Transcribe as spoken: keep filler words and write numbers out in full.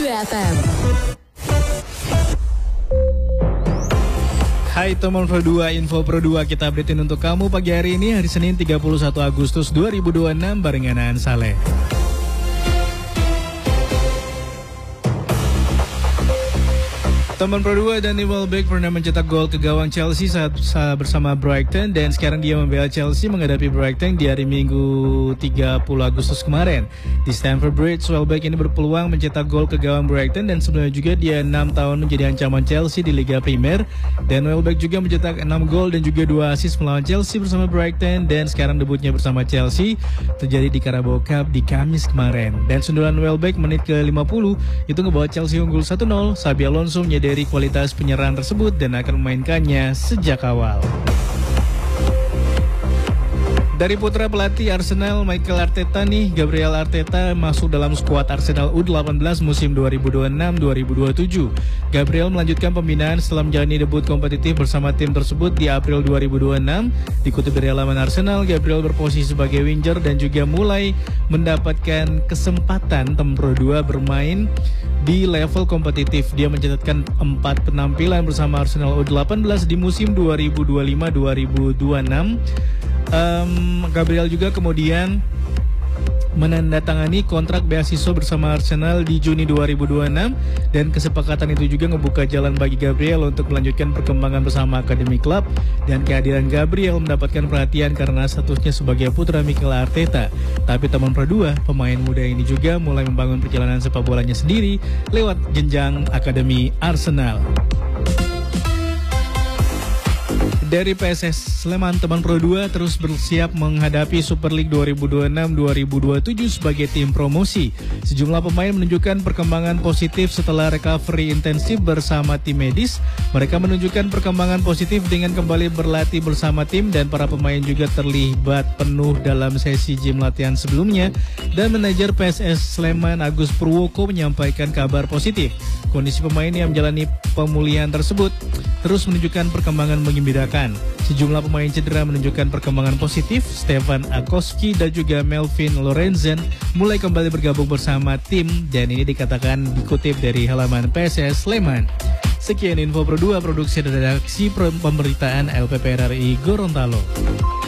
dua F M. Hai teman Pro dua, info Pro dua kita updatein untuk kamu pagi hari ini, hari Senin tiga puluh satu Agustus dua ribu dua puluh enam barengan Aan Saleh. Teman Pro dua, Danny Welbeck pernah mencetak gol ke gawang Chelsea saat, saat bersama Brighton dan sekarang dia membela Chelsea menghadapi Brighton di hari Minggu tiga puluh Agustus kemarin. Di Stamford Bridge, Welbeck ini berpeluang mencetak gol ke gawang Brighton dan sebelumnya juga dia enam tahun menjadi ancaman Chelsea di Liga Premier. Dan Welbeck juga mencetak enam gol dan juga dua assist melawan Chelsea bersama Brighton dan sekarang debutnya bersama Chelsea terjadi di Carabao Cup di Kamis kemarin. Dan sundulan Welbeck menit ke lima puluh itu ngebawa Chelsea unggul satu nol. Xabi Alonso menjadi dari kualitas penyerang tersebut dan akan memainkannya sejak awal. Dari putra pelatih Arsenal Mikel Arteta nih, Gabriel Arteta masuk dalam skuad Arsenal U delapan belas musim dua ribu dua puluh enam dua ribu dua puluh tujuh. Gabriel melanjutkan pembinaan setelah menjalani debut kompetitif bersama tim tersebut di April dua ribu dua puluh enam. Dikutip dari laman Arsenal, Gabriel berposisi sebagai winger dan juga mulai mendapatkan kesempatan Pro dua bermain di level kompetitif. Dia mencatatkan empat penampilan bersama Arsenal U delapan belas di musim dua ribu dua puluh lima dua ribu dua puluh enam. Um, Gabriel juga kemudian menandatangani kontrak beasiswa bersama Arsenal di Juni dua ribu dua puluh enam dan kesepakatan itu juga ngebuka jalan bagi Gabriel untuk melanjutkan perkembangan bersama akademi klub. Dan kehadiran Gabriel mendapatkan perhatian karena statusnya sebagai putra Mikel Arteta. Tapi teman Pro dua, pemain muda ini juga mulai membangun perjalanan sepak bolanya sendiri lewat jenjang akademi Arsenal. Dari P S S Sleman, teman Pro dua terus bersiap menghadapi Super League dua ribu dua puluh enam dua ribu dua puluh tujuh sebagai tim promosi. Sejumlah pemain menunjukkan perkembangan positif setelah recovery intensif bersama tim medis. Mereka menunjukkan perkembangan positif dengan kembali berlatih bersama tim dan para pemain juga terlibat penuh dalam sesi gym latihan sebelumnya. Dan manajer P S S Sleman Agus Purwoko menyampaikan kabar positif. Kondisi pemain yang menjalani pemulihan tersebut terus menunjukkan perkembangan menggembirakan. Sejumlah pemain cedera menunjukkan perkembangan positif. Stefan Akoski dan juga Melvin Lorenzen mulai kembali bergabung bersama tim dan ini dikatakan dikutip dari halaman P S S Sleman. Sekian info Pro dua, produksi dan redaksi pemberitaan L P P R R I Gorontalo.